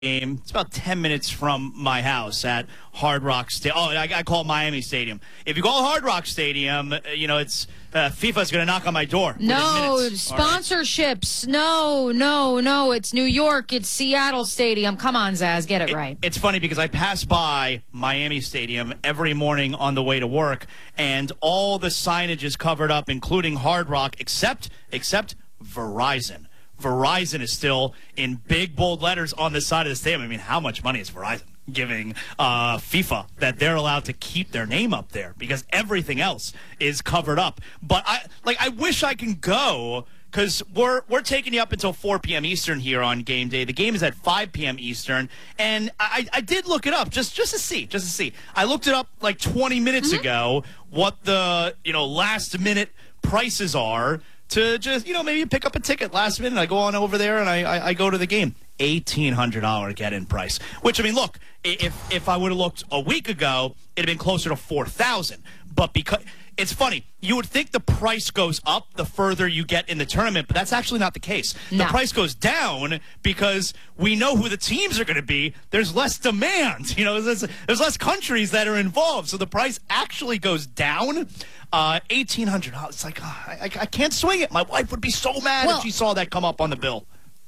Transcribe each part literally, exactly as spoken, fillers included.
game. It's about ten minutes from my house at Hard Rock Stadium. Oh, I, I call it Miami Stadium. If you call Hard Rock Stadium, you know, it's uh, FIFA's going to knock on my door. No, sponsorships. Right. No, no, no. It's New York. It's Seattle Stadium. Come on, Zaz, get it, it right. It's funny because I pass by Miami Stadium every morning on the way to work, and all the signage is covered up, including Hard Rock, except except Verizon. Verizon is still in big, bold letters on the side of the stadium. I mean, how much money is Verizon giving uh, FIFA that they're allowed to keep their name up there because everything else is covered up? But I like, I wish I can go because we're we're taking you up until four p.m. Eastern here on game day. The game is at five p.m. Eastern, and I, I did look it up just just to see, just to see. I looked it up like twenty minutes mm-hmm. ago what the you know last minute prices are. To just, you know, maybe pick up a ticket last minute. I go on over there and I, I, I go to the game. eighteen hundred dollars get-in price. Which, I mean, look, if if I would have looked a week ago, it'd have been closer to four thousand dollars. But because it's funny, you would think the price goes up the further you get in the tournament, but that's actually not the case. No. The price goes down because we know who the teams are going to be. There's less demand. You know, there's, there's less countries that are involved. So the price actually goes down. Uh, eighteen hundred dollars. It's like, oh, I, I can't swing it. My wife would be so mad well, if she saw that come up on the bill.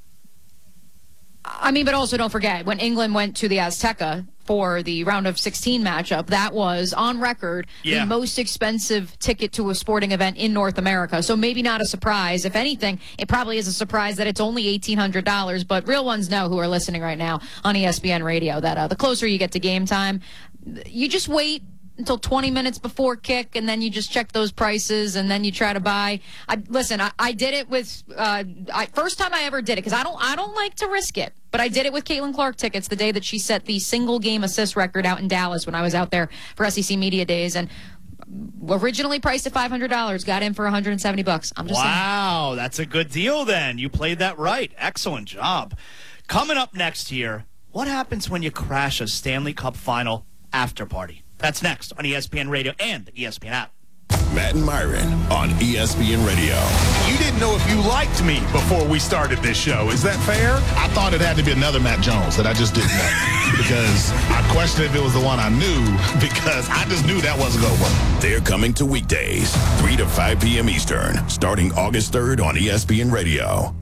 I mean, but also don't forget, when England went to the Azteca for the round of sixteen matchup, that was, on record, yeah. the most expensive ticket to a sporting event in North America. So maybe not a surprise. If anything, it probably is a surprise that it's only eighteen hundred dollars. But real ones know, who are listening right now on E S P N Radio, that uh, the closer you get to game time, you just wait until twenty minutes before kick, and then you just check those prices, and then you try to buy. I, listen, I, I did it with uh, I, first time I ever did it because I don't I don't like to risk it, but I did it with Caitlin Clark tickets the day that she set the single game assist record out in Dallas when I was out there for S E C Media Days, and originally priced at five hundred dollars, got in for one hundred seventy bucks. I'm just wow, saying. That's a good deal. Then you played that right. Excellent job. Coming up next here, what happens when you crash a Stanley Cup Final after party? That's next on E S P N Radio and the E S P N app. Matt and Myron on E S P N Radio. You didn't know if you liked me before we started this show. Is that fair? I thought it had to be another Matt Jones that I just didn't know because I questioned if it was the one I knew because I just knew that wasn't going to work. They're coming to weekdays, three to five p.m. Eastern, starting August third on E S P N Radio.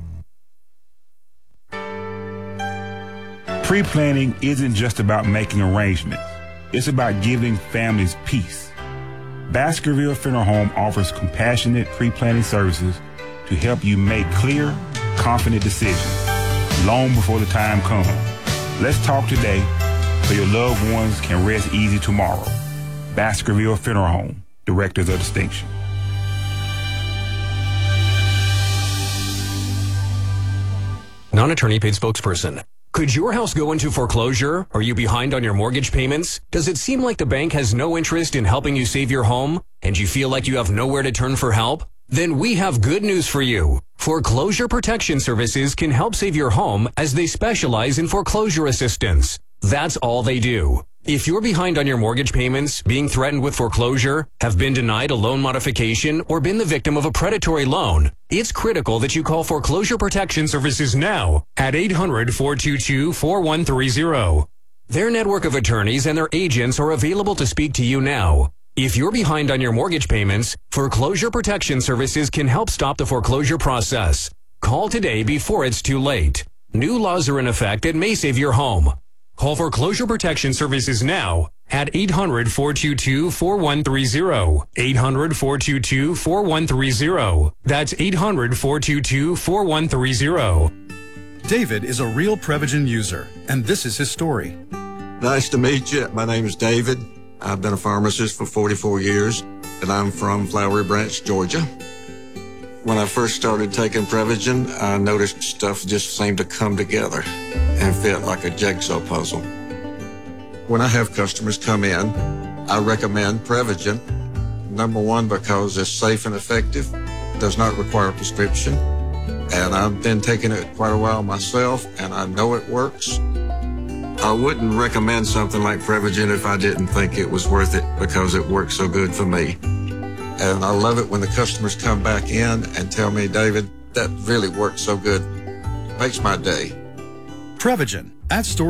Pre-planning isn't just about making arrangements. It's about giving families peace. Baskerville Funeral Home offers compassionate pre-planning services to help you make clear, confident decisions long before the time comes. Let's talk today so your loved ones can rest easy tomorrow. Baskerville Funeral Home, Directors of Distinction. Non-attorney paid spokesperson. Could your house go into foreclosure? Are you behind on your mortgage payments? Does it seem like the bank has no interest in helping you save your home? And you feel like you have nowhere to turn for help? Then we have good news for you. Foreclosure Protection Services can help save your home as they specialize in foreclosure assistance. That's all they do. If you're behind on your mortgage payments, being threatened with foreclosure, have been denied a loan modification, or been the victim of a predatory loan, it's critical that you call Foreclosure Protection Services now at eight hundred, four two two, four one three zero. Their network of attorneys and their agents are available to speak to you now. If you're behind on your mortgage payments, Foreclosure Protection Services can help stop the foreclosure process. Call today before it's too late. New laws are in effect that may save your home. Call Foreclosure Protection Services now at eight hundred, four two two, four one three zero. eight hundred, four two two, four one three zero. That's eight hundred, four two two, four one three zero. David is a real Prevagen user, and this is his story. Nice to meet you. My name is David. I've been a pharmacist for forty-four years, and I'm from Flowery Branch, Georgia. When I first started taking Prevagen, I noticed stuff just seemed to come together and fit like a jigsaw puzzle. When I have customers come in, I recommend Prevagen. Number one, because it's safe and effective, does not require a prescription, and I've been taking it quite a while myself, and I know it works. I wouldn't recommend something like Prevagen if I didn't think it was worth it because it works so good for me. And I love it when the customers come back in and tell me, David, that really worked so good. Makes my day. Prevagen, At Store